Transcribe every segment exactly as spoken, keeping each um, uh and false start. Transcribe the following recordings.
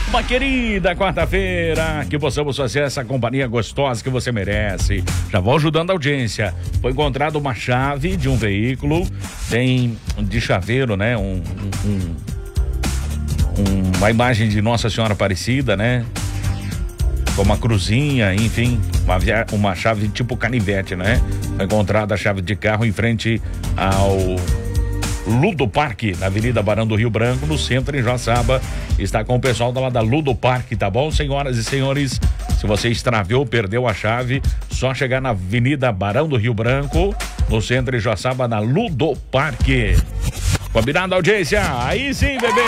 Uma querida quarta-feira, que possamos fazer essa companhia gostosa que você merece. Já vou ajudando a audiência. Foi encontrada uma chave de um veículo, tem de chaveiro, né? Um, um, um, uma imagem de Nossa Senhora Aparecida, né? Com uma cruzinha, enfim, uma, uma chave tipo canivete, né? Foi encontrada a chave de carro em frente ao Ludo Parque, na Avenida Barão do Rio Branco, no centro, em Joaçaba. Está com o pessoal da, lá da Ludo Parque, tá bom, senhoras e senhores? Se você extraviou, perdeu a chave, só chegar na Avenida Barão do Rio Branco, no centro, em Joaçaba, na Ludo Parque. Combinado, audiência? Aí sim, bebê!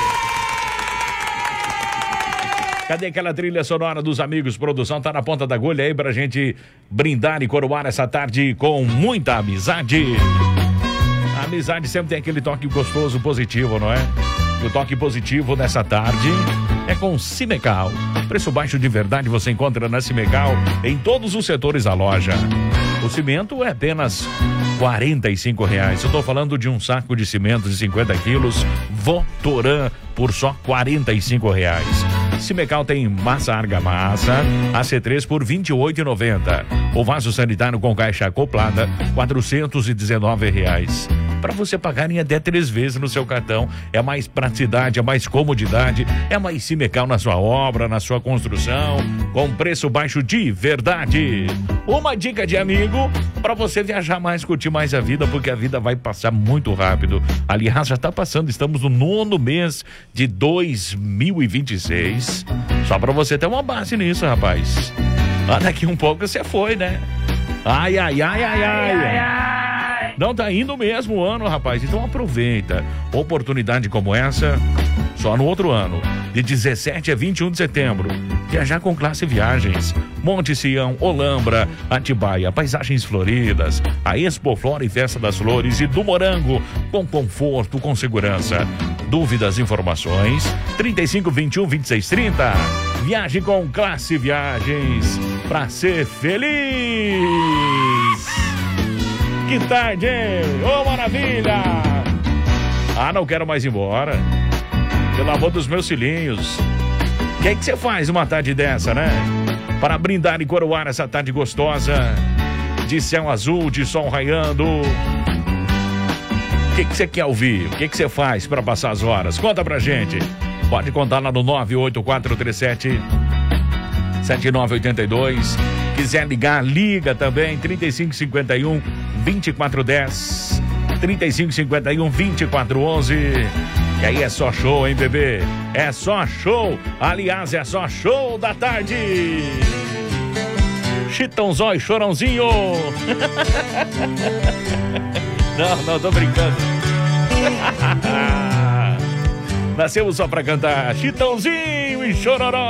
Cadê aquela trilha sonora dos amigos? Produção tá na ponta da agulha aí pra gente brindar e coroar essa tarde com muita amizade. A amizade sempre tem aquele toque gostoso, positivo, não é? O toque positivo nessa tarde é com Simecal. Preço baixo de verdade você encontra na Simecal em todos os setores da loja. O cimento é apenas quarenta e cinco reais. Eu tô falando de um saco de cimento de cinquenta quilos Votoran por só quarenta e cinco reais. Simecal tem massa argamassa A C três por vinte e oito reais e noventa centavos. O vaso sanitário com caixa acoplada quatrocentos e dezenove reais. Para você pagar em até três vezes no seu cartão. É mais praticidade, é mais comodidade, é mais Simecal na sua obra, na sua construção, com preço baixo de verdade. Uma dica de amigo para você viajar mais, curtir mais a vida, porque a vida vai passar muito rápido. Aliás, já está passando, estamos no nono mês de dois mil e vinte e seis. Só para você ter uma base nisso, rapaz. Ah, daqui um pouco você foi, né? Ai, ai, ai, ai, ai, ai, ai. Não tá indo mesmo o ano, rapaz. Então aproveita. Oportunidade como essa, só no outro ano. De dezessete a vinte e um de setembro. Viajar com Classe Viagens. Monte Sião, Olambra, Atibaia, paisagens floridas, a Expo Flora e Festa das Flores e do Morango, com conforto, com segurança. Dúvidas, informações, trinta e cinco, vinte e um, vinte e seis, trinta. Viaje com Classe Viagens pra ser feliz. Que tarde, hein? Ô, maravilha! Ah, não quero mais ir embora. Pelo amor dos meus filhinhos. O que é que você faz uma tarde dessa, né? Para brindar e coroar essa tarde gostosa de céu azul, de sol raiando. O que que você quer ouvir? O que que você faz para passar as horas? Conta pra gente. Pode contar lá no nove oito quatro três sete, sete nove oito dois. Quiser ligar, liga também. trinta e cinco, cinquenta e um, vinte e quatro dez. trinta e cinco, cinquenta e um, vinte e quatro onze. E aí é só show, hein, bebê? É só show. Aliás, é só show da tarde. Chitãozão e Chorãozinho. Não, não, tô brincando. Nascemos só pra cantar Chitãozinho e Chororó.